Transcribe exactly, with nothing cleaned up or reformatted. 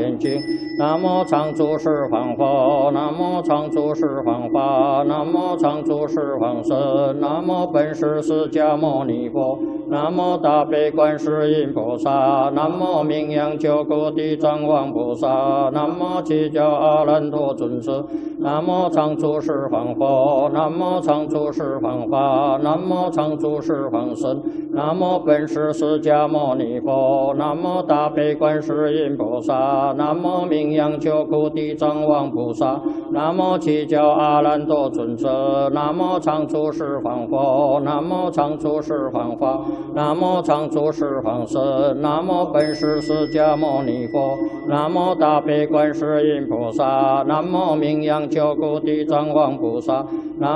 念经。南无常住十方佛，南无常住十方法，南无常住十方身，南无本师释迦牟尼佛，南无大悲观世音菩萨，南无名扬救苦地藏王菩萨，南无七教阿难多尊者，南无常住十方佛，南无常住十方法，南无常住十方身，南无本师释迦牟尼佛，南无大悲观世音菩萨，南无名扬救苦地藏王菩萨，南无七教阿难多尊者，南无常住十方佛，南无常住十方法，南无常住十方身，南无本师释迦牟尼佛，南无大悲观世音菩萨，南无名扬救苦地藏王菩萨，南